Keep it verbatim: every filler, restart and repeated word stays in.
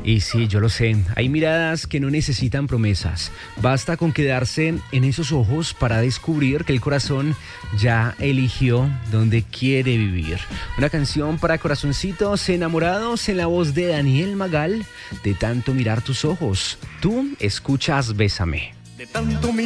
Y sí, yo lo sé, hay miradas que no necesitan promesas. Basta con quedarse en esos ojos para descubrir que el corazón ya eligió dónde quiere vivir. Una canción para corazoncitos enamorados en la voz de Daniel Magal, de tanto mirar tus ojos. Tú escuchas Bésame. De tanto mirar